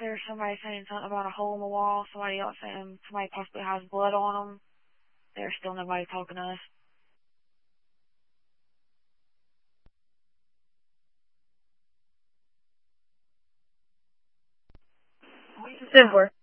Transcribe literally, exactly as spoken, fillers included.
there's somebody saying something about a hole in the wall. Somebody else saying somebody possibly has blood on them. There's still nobody talking to us. ten four.